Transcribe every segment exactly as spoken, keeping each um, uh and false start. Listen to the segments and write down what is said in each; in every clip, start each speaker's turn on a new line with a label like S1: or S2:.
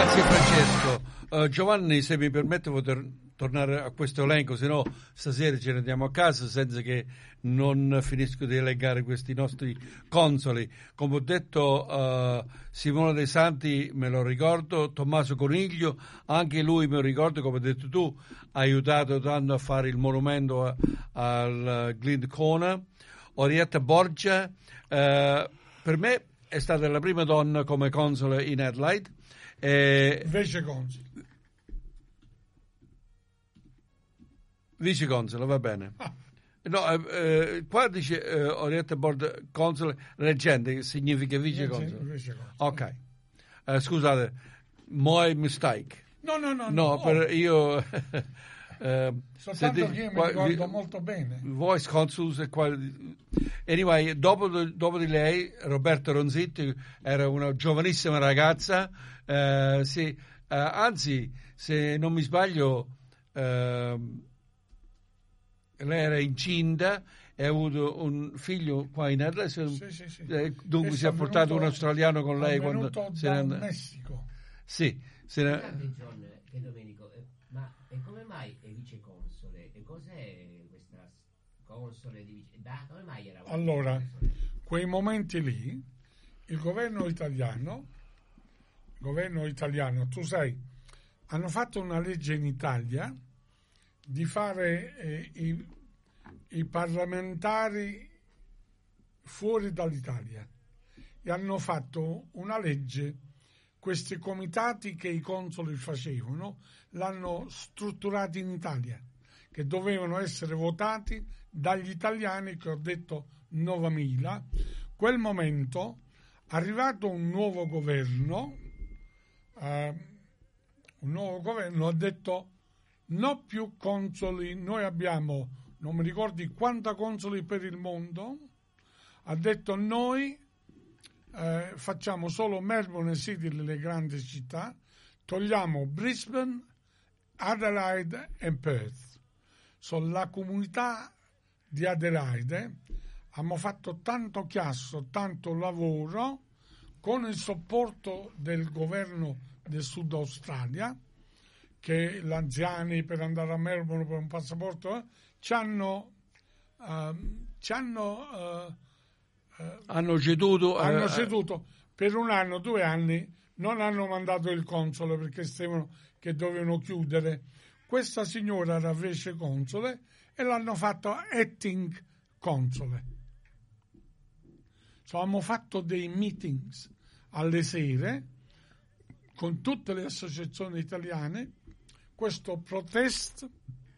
S1: Grazie Francesco. Uh, Giovanni, se mi permette poter tornare a questo elenco, se no stasera ce ne andiamo a casa senza che non finisco di elencare questi nostri consoli. Come ho detto, uh, Simone De Santi me lo ricordo, Tommaso Coniglio, anche lui me lo ricordo, come hai detto tu, ha aiutato tanto a fare il monumento a, al Glyn Kona. Orietta Borgia, uh, per me è stata la prima donna come console in Adelaide. Eh,
S2: Vice console.
S1: Vice console, va bene. Ah. No, eh, qua dice eh, Orietta Borgia console reggente, che significa vice console. Vice console. Ok. Eh, scusate, my mistake.
S2: No, no, no.
S1: No,
S2: no.
S1: per
S2: oh.
S1: io... eh,
S2: Soltanto che io mi ricordo vi, molto bene.
S1: Voice consuls e qua... Anyway, dopo, dopo di lei, Roberta Ronzitti era una giovanissima ragazza, eh, sì, eh, anzi, se non mi sbaglio, eh, lei era incinta e ha avuto un figlio qua in Adelaide,
S2: sì, sì, sì.
S1: Eh, dunque e si è portato un australiano con lei quando
S2: se ne andò. Messico.
S1: Sì, se ne...
S3: John e Domenico, eh, ma e come mai è viceconsole? E cos'è questa console di vice... Da, come mai era
S2: allora, quei momenti lì, il governo italiano, il governo italiano, tu sai, hanno fatto una legge in Italia di fare eh, i, i parlamentari fuori dall'Italia e hanno fatto una legge, questi comitati che i consoli facevano l'hanno strutturati in Italia, che dovevano essere votati dagli italiani, che ho detto novemila. Quel momento, arrivato un nuovo governo, eh, un nuovo governo ha detto no più consoli, noi abbiamo, non mi ricordi quanta consoli per il mondo, ha detto noi eh, facciamo solo Melbourne e Sydney, le grandi città, togliamo Brisbane, Adelaide e Perth. So, la comunità di Adelaide abbiamo fatto tanto chiasso, tanto lavoro con il supporto del governo del Sud Australia, che gli anziani per andare a Melbourne per un passaporto eh, ci hanno, uh, ci hanno, uh, uh,
S1: hanno ceduto,
S2: hanno
S1: uh,
S2: ceduto per un anno, due anni, non hanno mandato il console perché stavano che dovevano chiudere. Questa signora era vice console e l'hanno fatto acting console. So, abbiamo fatto dei meetings alle sere con tutte le associazioni italiane, questo protest,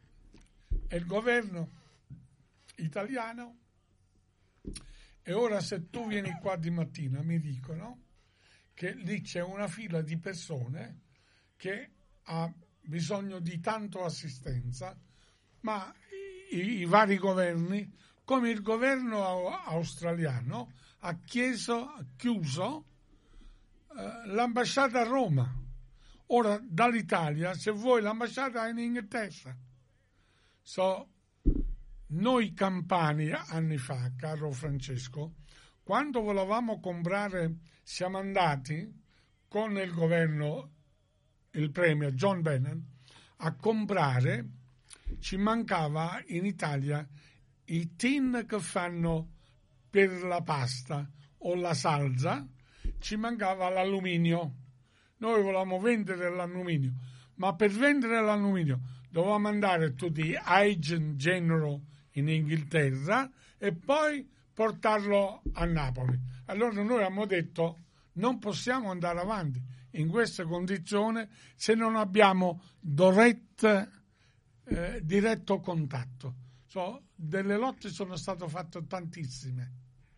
S2: e il governo italiano. E ora se tu vieni qua di mattina mi dicono che lì c'è una fila di persone che ha bisogno di tanto assistenza, ma i, i vari governi, come il governo australiano, ha chiesto, ha chiuso eh, l'ambasciata a Roma. Ora dall'Italia, se vuoi l'ambasciata è in Inghilterra. So, noi campani anni fa, caro Francesco, quando volevamo comprare, siamo andati con il governo, il premier John Bannon, a comprare, ci mancava in Italia i tin che fanno per la pasta o la salsa, ci mancava l'alluminio. Noi volevamo vendere l'alluminio, ma per vendere l'alluminio dovevamo andare tutti Agent General in Inghilterra e poi portarlo a Napoli. Allora noi abbiamo detto non possiamo andare avanti in queste condizioni se non abbiamo direct, eh, diretto contatto. So, delle lotte sono state fatte tantissime.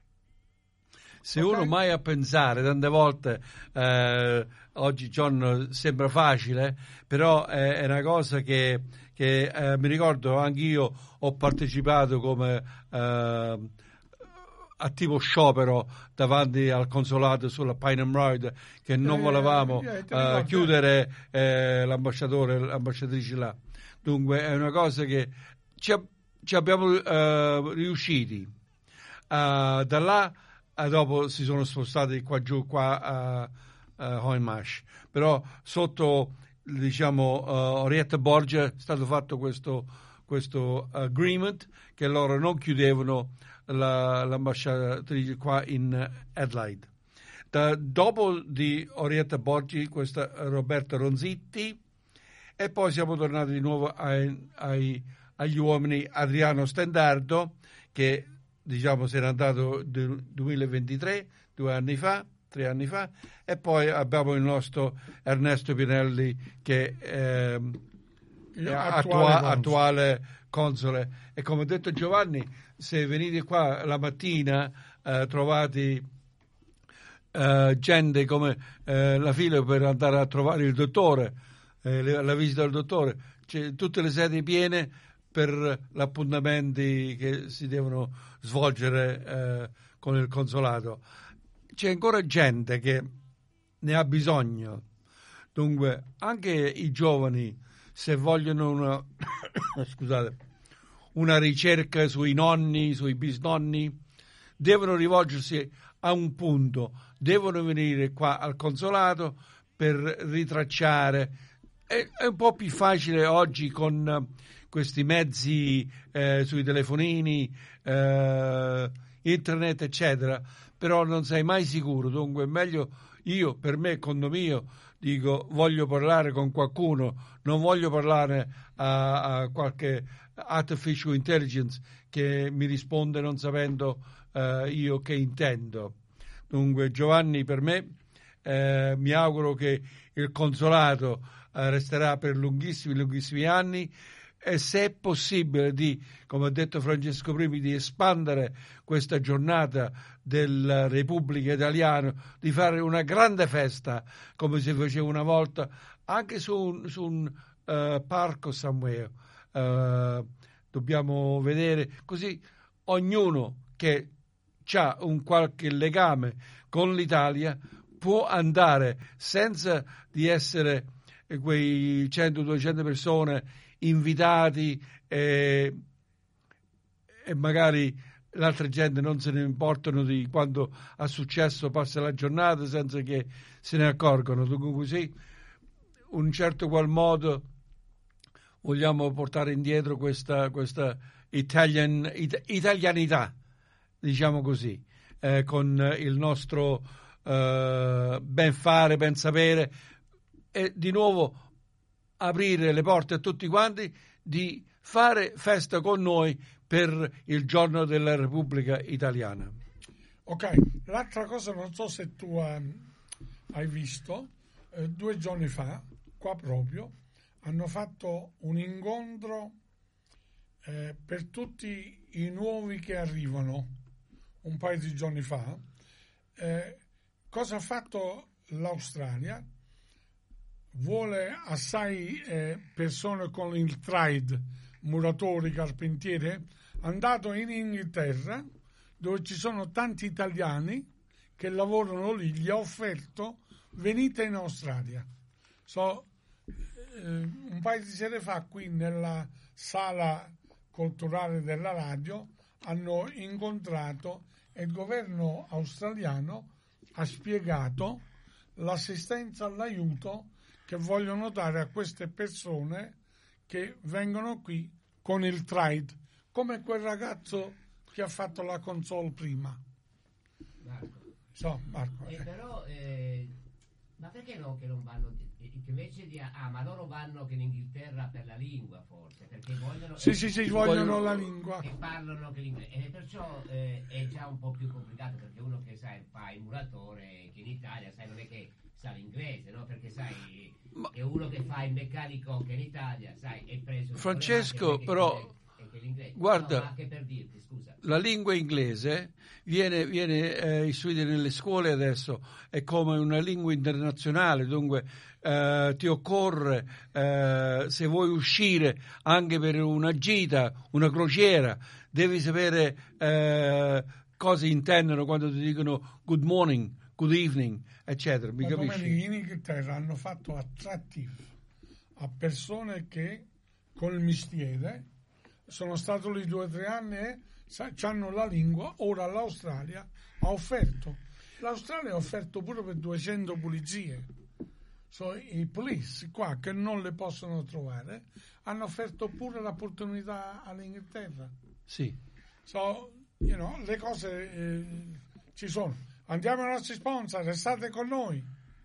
S1: Se okay. Uno mai a pensare, tante volte, eh, oggi John sembra facile, però è, è una cosa che, che eh, mi ricordo anch'io ho partecipato come eh, attivo sciopero davanti al consolato sulla Pine Road, che non eh, volevamo eh, eh, chiudere eh, l'ambasciatore, l'ambasciatrice là. Dunque è una cosa che ci, ci abbiamo eh, riusciti. Uh, da là dopo si sono spostati qua giù, qua uh, Hoymash, però sotto, diciamo, uh, Orietta Borgia è stato fatto questo, questo agreement che loro non chiudevano la, l'ambasciatrice qua in Adelaide. Da, dopo di Orietta Borgi, questa Roberta Ronzitti, e poi siamo tornati di nuovo ai, ai, agli uomini. Adriano Stendardo, che diciamo si era andato nel duemilaventitré, due anni fa, tre anni fa, e poi abbiamo il nostro Ernesto Pinelli, che eh, è attuale, attuale console. E come ha detto Giovanni, se venite qua la mattina eh, trovate eh, gente come eh, la fila per andare a trovare il dottore, eh, la visita del dottore, c'è tutte le sedi piene per gli appuntamenti che si devono svolgere eh, con il consolato. C'è ancora gente che ne ha bisogno, dunque anche i giovani, se vogliono una scusate, una ricerca sui nonni, sui bisnonni, devono rivolgersi a un punto, devono venire qua al consolato per ritracciare. È, è un po' più facile oggi con questi mezzi eh, sui telefonini, eh, internet, eccetera, però non sei mai sicuro, dunque è meglio, io per me, condomino, dico voglio parlare con qualcuno, non voglio parlare a, a qualche artificial intelligence che mi risponde non sapendo eh, io che intendo. Dunque Giovanni, per me eh, mi auguro che il consolato eh, resterà per lunghissimi lunghissimi anni, e se è possibile di, come ha detto Francesco Primi, di espandere questa giornata della Repubblica Italiana, di fare una grande festa come si faceva una volta anche su un, su un uh, parco somewhere. Uh, dobbiamo vedere, così ognuno che ha un qualche legame con l'Italia può andare senza di essere quei cento duecento persone invitati e, e magari l'altra gente non se ne importano di quando ha successo, passa la giornata senza che se ne accorgono. Dunque così, un certo qual modo vogliamo portare indietro questa, questa Italian, it, italianità, diciamo così, eh, con il nostro eh, ben fare, ben sapere, e di nuovo aprire le porte a tutti quanti di fare festa con noi per il giorno della Repubblica Italiana.
S2: Ok, l'altra cosa, non so se tu um, hai visto, eh, due giorni fa, qua proprio, hanno fatto un incontro eh, per tutti i nuovi che arrivano, un paio di giorni fa. Eh, cosa ha fatto l'Australia? Vuole assai eh, persone con il trade, muratori, carpentieri, è andato in Inghilterra dove ci sono tanti italiani che lavorano lì, gli ha offerto venite in Australia. So, eh, un paio di sere fa qui nella sala culturale della radio hanno incontrato e il governo australiano ha spiegato l'assistenza, l'aiuto che vogliono dare a queste persone che vengono qui con il trade, come quel ragazzo che ha fatto la console prima.
S3: Marco.
S2: So, Marco.
S3: Eh,
S2: eh.
S3: però, eh, ma perché no che non vanno, che invece di, ah, ma loro vanno che in Inghilterra per la lingua forse, perché vogliono...
S2: Sì,
S3: eh,
S2: sì, sì, vogliono, vogliono la lingua.
S3: E parlano che l'inglese, e perciò eh, è già un po' più complicato, perché uno che sai fa il muratore, che in Italia, sai, non è che sa l'inglese, no? Perché sai... Ma... è uno che fa il meccanico che in Italia, sai, è preso
S1: Francesco,
S3: che,
S1: però
S3: che, che
S1: guarda,
S3: no, anche per dirti, scusa,
S1: la lingua inglese viene, viene eh, istruita nelle scuole adesso, è come una lingua internazionale, dunque eh, ti occorre, eh, se vuoi uscire anche per una gita, una crociera, devi sapere eh, cosa intendono quando ti dicono good morning, good evening, eccetera. Mi capisci?
S2: In Inghilterra hanno fatto attrattivo a persone che con il mestiere sono stato lì due o tre anni e hanno la lingua. Ora l'Australia ha offerto L'Australia ha offerto pure per duecento pulizie. So, i police qua che non le possono trovare hanno offerto pure l'opportunità all'Inghilterra.
S1: Sì.
S2: So, you know, le cose eh, ci sono. Andiamo ai nostri sponsor, restate con noi.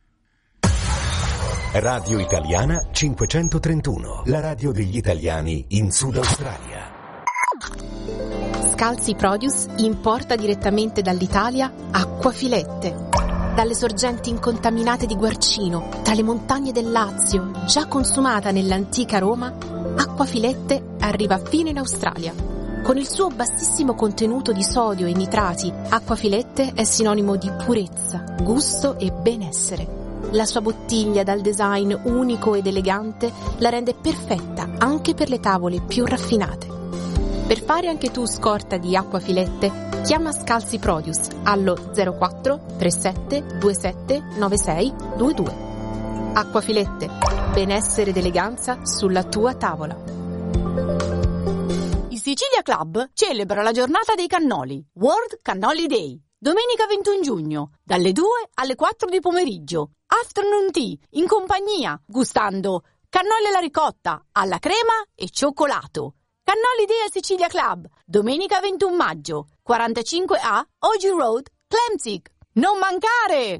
S4: Radio Italiana cinquecentotrentuno, la radio degli italiani in Sud Australia.
S5: Scalzi Produce importa direttamente dall'Italia acquafilette. Dalle sorgenti incontaminate di Guarcino, dalle montagne del Lazio, già consumata nell'antica Roma, acquafilette arriva fino in Australia. Con il suo bassissimo contenuto di sodio e nitrati, acquafilette è sinonimo di purezza, gusto e benessere. La sua bottiglia dal design unico ed elegante la rende perfetta anche per le tavole più raffinate. Per fare anche tu scorta di acquafilette, chiama Scalzi Produce allo zero quattro trentasette ventisette novantasei ventidue. Acquafilette, benessere ed eleganza sulla tua tavola.
S6: Il Sicilia Club celebra la giornata dei cannoli, World Cannoli Day, domenica ventuno giugno, dalle due alle quattro di pomeriggio, afternoon tea, in compagnia, gustando cannoli alla ricotta, alla crema e cioccolato. Cannoli Day al Sicilia Club, domenica ventuno maggio, quarantacinque A, O G Road, Clemzig. Non mancare!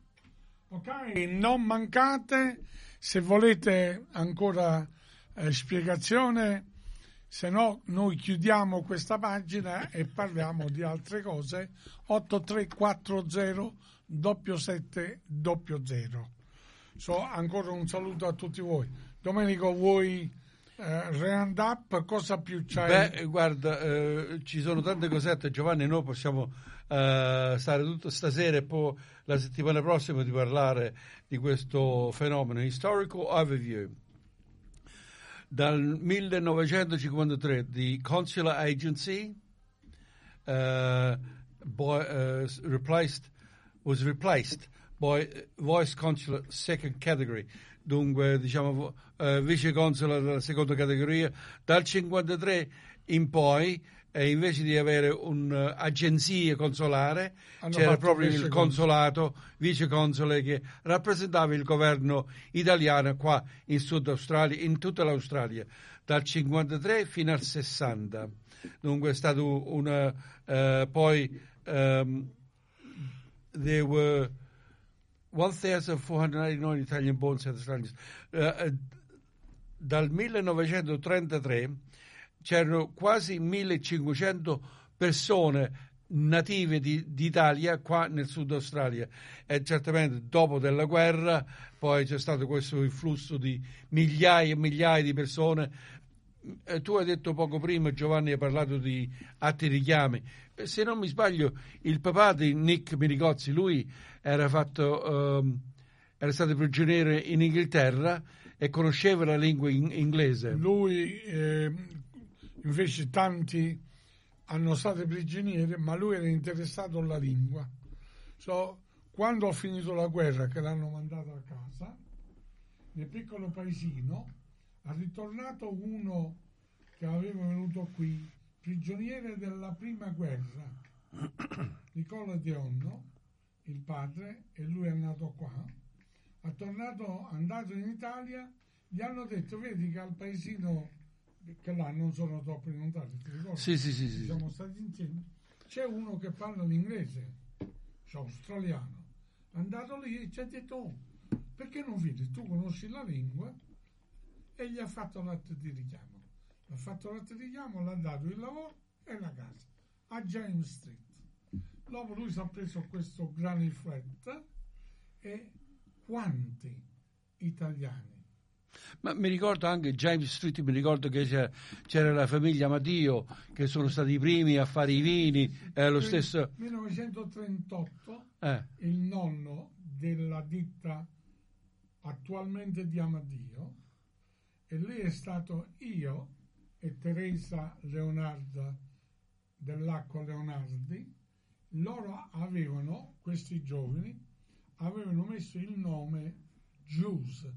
S2: Ok, non mancate. Se volete ancora eh, spiegazione, se no noi chiudiamo questa pagina e parliamo di altre cose. otto tre quattro zero sette sette zero. So, ancora un saluto a tutti voi. Domenico, vuoi Uh, round up, cosa più c'hai?
S1: Beh, guarda, eh, ci sono tante cosette, Giovanni, noi possiamo uh, stare tutta stasera e poi la settimana prossima di parlare di questo fenomeno. Historical Overview. Dal millenovecentocinquantatré the Consular Agency uh, boy, uh, replaced, was replaced by Vice Consular Second Category. Dunque, diciamo, eh, vice console della seconda categoria. Dal cinquantatré in poi, eh, invece di avere un'agenzia consolare, hanno c'era proprio il consolato, vice console, che rappresentava il governo italiano qua in Sud Australia, in tutta l'Australia, dal cinquantatré fino al sessanta. Dunque è stato una... Uh, poi um, there were fourteen eighty-nine Italian born South Australians. Uh, uh, dal millenovecentotrentatré c'erano quasi millecinquecento persone native di, d'Italia qua nel Sud Australia, e certamente dopo della guerra poi c'è stato questo influsso di migliaia e migliaia di persone. Eh, tu hai detto poco prima, Giovanni, hai parlato di atti richiami. Eh, se non mi sbaglio, il papà di Nick Miricozzi, lui era fatto um, era stato prigioniero in Inghilterra e conosceva la lingua in- inglese.
S2: Lui eh, invece tanti hanno stato prigionieri, ma lui era interessato alla lingua. So, quando ho finito la guerra, che l'hanno mandato a casa, nel piccolo paesino è ritornato uno che aveva venuto qui, prigioniere della prima guerra, Nicola Dionno, il padre, e lui è nato qua, è tornato, andato in Italia, gli hanno detto, vedi che al paesino, che là non sono troppo lontani, ti ricordi?
S1: Sì, sì, sì, sì.
S2: Siamo stati insieme, c'è uno che parla l'inglese, cioè australiano, è andato lì e ci ha detto, oh, perché non vieni, tu conosci la lingua, e gli ha fatto l'atto di richiamo. Ha fatto l'atto di richiamo, l'ha dato il lavoro e la casa a James Street. Dopo lui si è preso questo granny flat, e quanti italiani.
S1: Ma mi ricordo anche James Street, mi ricordo che c'era, c'era la famiglia Madio, che sono stati i primi a fare i vini, eh, lo stesso...
S2: millenovecentotrentotto
S1: Eh.
S2: il nonno della ditta attualmente di Amadio, e lì è stato io e Teresa Leonarda dell'Acqua Leonardi. Loro avevano, questi giovani, avevano messo il nome Juice.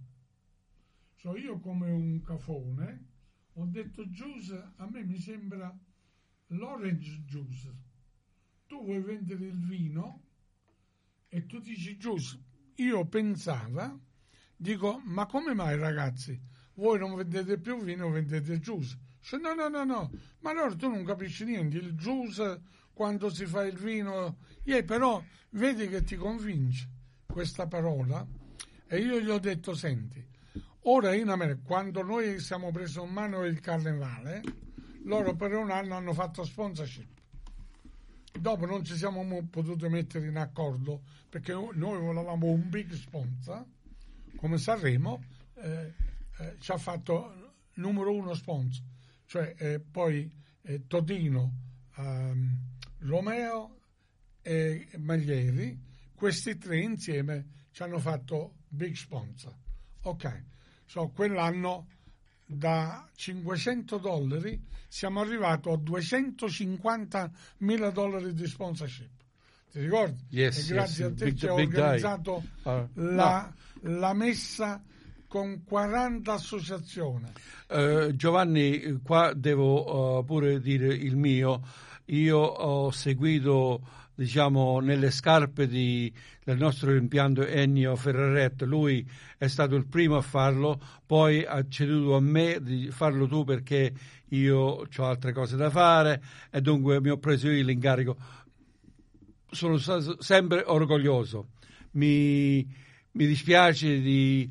S2: So, io come un cafone ho detto Juice, a me mi sembra l'orange juice. Tu vuoi vendere il vino, E tu dici, giusto, io pensava, dico, ma come mai ragazzi, voi non vendete più vino, vendete giusto? Dice, no, no, no, no, ma allora tu non capisci niente, il giusto quando si fa il vino, yeah, però vedi che ti convince questa parola. E io gli ho detto, senti, ora in America, quando noi siamo presi in mano il carnevale, loro per un anno hanno fatto sponsorship. Dopo non ci siamo potuti mettere in accordo perché noi volevamo un big sponsor, come Sanremo, eh, eh, ci ha fatto numero uno sponsor, cioè eh, poi eh, Todino, ehm, Romeo e Maglieri, questi tre insieme ci hanno fatto big sponsor. Ok, so, quell'anno da cinquecento dollari siamo arrivati a duecentocinquantamila dollari di sponsorship. Ti ricordi?
S1: Yes,
S2: e grazie
S1: yes,
S2: a te
S1: big,
S2: che ho organizzato uh, la, no. la messa con quaranta associazioni.
S1: Uh, Giovanni, qua devo uh, pure dire il mio. Io ho seguito, diciamo, nelle scarpe di, del nostro rimpianto Ennio Ferraret. Lui è stato il primo a farlo, poi ha ceduto a me di farlo tu perché io ho altre cose da fare e dunque mi ho preso io l'incarico. Sono stato sempre orgoglioso. Mi, mi dispiace di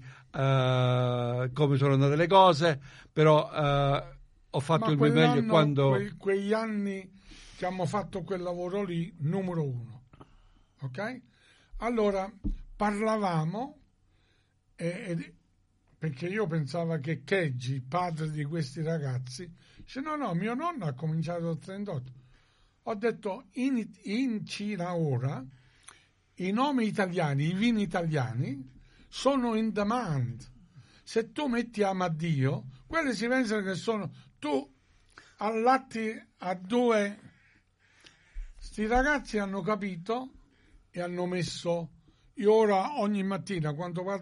S1: uh, come sono andate le cose, però uh, ho fatto
S2: Ma
S1: il mio meglio quando...
S2: Que, quegli anni che abbiamo fatto quel lavoro lì, numero uno. Ok? Allora, parlavamo, e, e, perché io pensavo che Keggi, padre di questi ragazzi, dice no, no, mio nonno ha cominciato al trentotto. Ho detto, in, in Cina ora, i nomi italiani, i vini italiani, sono in demand. Se tu metti Amadio, quelli si pensano che sono... Tu allatti a due... Sti ragazzi hanno capito e hanno messo... Io ora ogni mattina, quando vado